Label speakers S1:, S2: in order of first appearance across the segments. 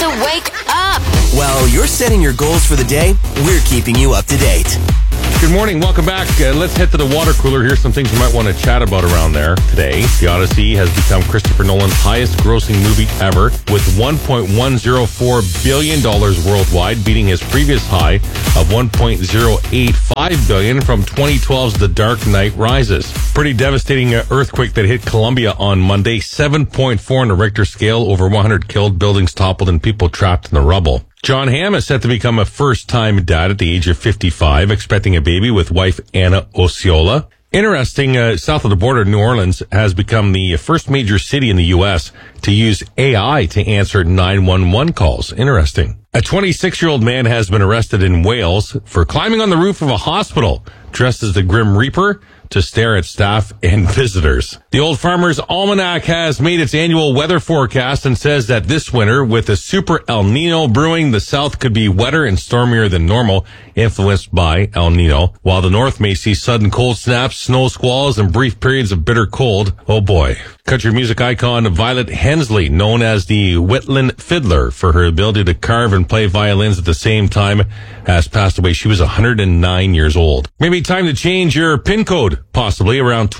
S1: wake up.
S2: While you're setting your goals for the day, we're keeping you up to date.
S3: Good morning. Welcome back. Let's head to the water cooler. Here's some things you might want to chat about around there today. The Odyssey has become Christopher Nolan's highest grossing movie ever with $1.104 billion worldwide, beating his previous high of $1.085 billion from 2012's The Dark Knight Rises. Pretty devastating earthquake that hit Colombia on Monday. 7.4 on the Richter scale, over 100 killed, buildings toppled, and people trapped in the rubble. Jon Hamm is set to become a first-time dad at the age of 55, expecting a baby with wife Anna Osceola. Interesting, south of the border, New Orleans has become the first major city in the U.S. to use AI to answer 911 calls. Interesting. A 26-year-old man has been arrested in Wales for climbing on the roof of a hospital dressed as the Grim Reaper to stare at staff and visitors. The Old Farmer's Almanac has made its annual weather forecast and says that this winter, with a super El Nino brewing, the south could be wetter and stormier than normal, influenced by El Nino, while the north may see sudden cold snaps, snow squalls, and brief periods of bitter cold. Oh boy. Country music icon Violet Hensley, known as the Wetland Fiddler for her ability to carve and play violins at the same time, has passed away. She was 109 years old. Maybe time to change your PIN code. Possibly around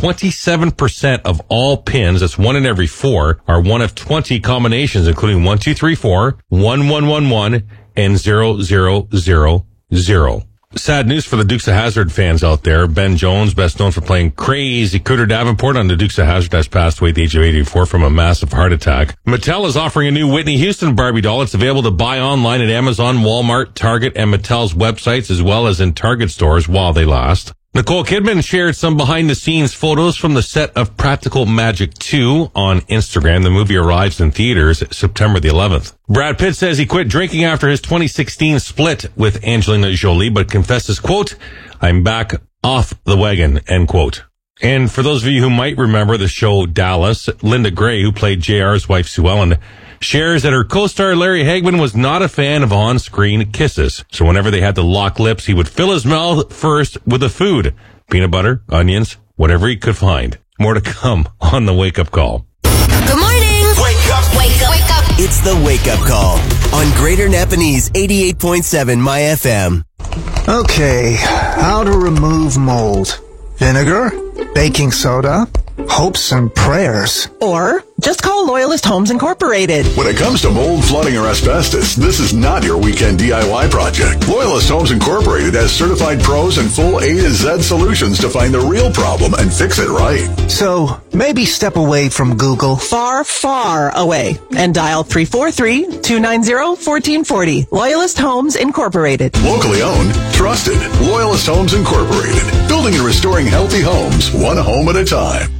S3: 27% of all pins, that's 1 in every 4, are one of 20 combinations, including 1, 2, 3, 4, 1, 1, 1, 1, and 0, 0, 0, 0. Sad news for the Dukes of Hazzard fans out there. Ben Jones, best known for playing Crazy Cooter Davenport on the Dukes of Hazzard, has passed away at the age of 84 from a massive heart attack. Mattel is offering a new Whitney Houston Barbie doll. It's available to buy online at Amazon, Walmart, Target, and Mattel's websites, as well as in Target stores while they last. Nicole Kidman shared some behind-the-scenes photos from the set of Practical Magic 2 on Instagram. The movie arrives in theaters September the 11th. Brad Pitt says he quit drinking after his 2016 split with Angelina Jolie, but confesses, quote, "I'm back off the wagon," end quote. And for those of you who might remember the show Dallas, Linda Gray, who played JR's wife Sue Ellen, shares that her co-star Larry Hagman was not a fan of on-screen kisses. So whenever they had to lock lips, he would fill his mouth first with the food. Peanut butter, onions, whatever he could find. More to come on the Wake Up Call.
S1: Good morning.
S2: Wake up!
S1: Wake up. Wake up.
S2: It's the Wake Up Call on Greater Nepentese 88.7 My FM.
S4: Okay, how to remove mold. Vinegar, baking soda, hopes and prayers.
S5: Or just call Loyalist Homes Incorporated.
S6: When it comes to mold, flooding, or asbestos, this is not your weekend DIY project. Loyalist Homes Incorporated has certified pros and full A to Z solutions to find the real problem and fix it right.
S4: So, maybe step away from Google.
S5: Far, far away. And dial 343-290-1440. Loyalist Homes Incorporated.
S6: Locally owned, trusted. Loyalist Homes Incorporated. Building and restoring healthy homes, one home at a time.